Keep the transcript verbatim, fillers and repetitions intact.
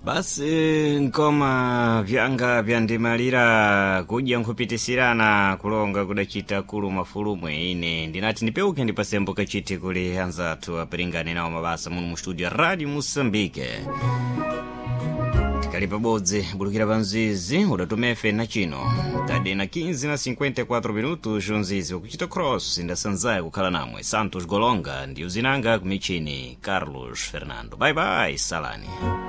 Basi nkoma vyanga vyandimalira kudya nkhupitisirana kulonga kudachita kulu mafulumwe ine ndinati nipeuke ndipasembo kachiti kuli anzathu apiringane nawo mabasa muno mu studio Radio Mosambike. Tikali pabodzi bulukira panzizi udatumefe na chino tadi na quinze na cinquenta e quatro minutos unzizi ukuchita cross ndasanzaye kukhala namwe Santos Golonga ndi uzinanga kumichini Carlos Fernando. Bye bye salani.